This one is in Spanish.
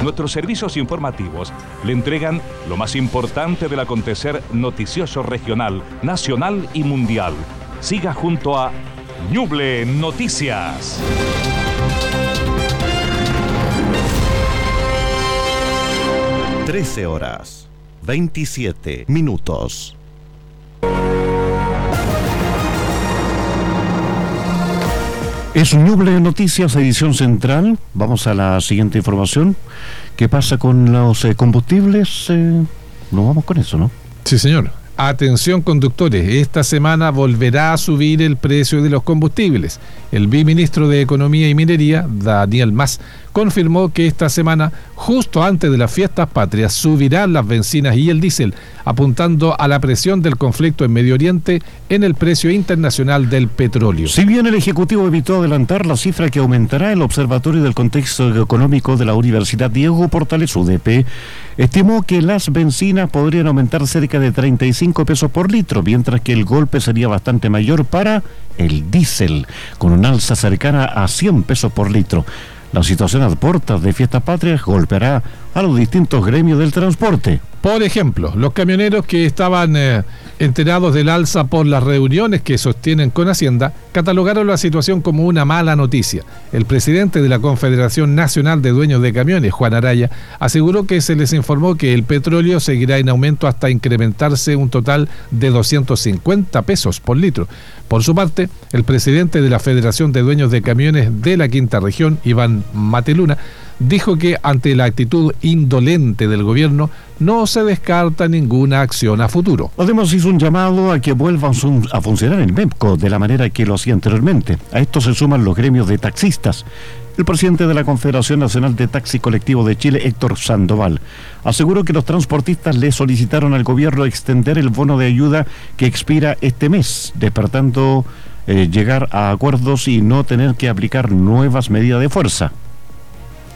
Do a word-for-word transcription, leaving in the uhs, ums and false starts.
Nuestros servicios informativos le entregan lo más importante del acontecer noticioso regional, nacional y mundial. Siga junto a Ñuble Noticias. trece horas, veintisiete minutos. Es Ñuble Noticias, edición central. Vamos a la siguiente información. ¿Qué pasa con los eh, combustibles? Eh, nos vamos con eso, ¿no? Sí, señor. Atención, conductores, esta semana volverá a subir el precio de los combustibles. El viceministro de Economía y Minería, Daniel Mas, confirmó que esta semana, justo antes de las fiestas patrias, subirán las bencinas y el diésel, apuntando a la presión del conflicto en Medio Oriente en el precio internacional del petróleo. Si bien el Ejecutivo evitó adelantar la cifra que aumentará, el Observatorio del Contexto Económico de la Universidad Diego Portales U D P estimó que las bencinas podrían aumentar cerca de treinta y cinco pesos por litro, mientras que el golpe sería bastante mayor para el diésel, con un alza cercana a cien pesos por litro. La situación a puertas de Fiestas Patrias golpeará a los distintos gremios del transporte. Por ejemplo, los camioneros que estaban eh, enterados del alza por las reuniones que sostienen con Hacienda, catalogaron la situación como una mala noticia. El presidente de la Confederación Nacional de Dueños de Camiones, Juan Araya, aseguró que se les informó que el petróleo seguirá en aumento hasta incrementarse un total de doscientos cincuenta pesos por litro. Por su parte, el presidente de la Federación de Dueños de Camiones de la Quinta Región, Iván Mateluna, dijo que ante la actitud indolente del gobierno no se descarta ninguna acción a futuro. Además hizo un llamado a que vuelvan a funcionar el MEPCO de la manera que lo hacía anteriormente. A esto se suman los gremios de taxistas. El presidente de la Confederación Nacional de Taxi Colectivo de Chile, Héctor Sandoval, aseguró que los transportistas le solicitaron al gobierno extender el bono de ayuda que expira este mes, despertando eh, llegar a acuerdos y no tener que aplicar nuevas medidas de fuerza.